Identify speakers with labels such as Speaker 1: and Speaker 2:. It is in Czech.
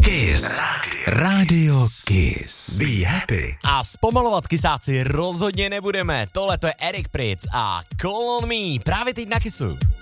Speaker 1: Kiss. Radio Kiss. Be happy.
Speaker 2: A zpomalovat kysáci rozhodně nebudeme. Tohle to je Eric Prydz a Call on Me právě teď na Kissu.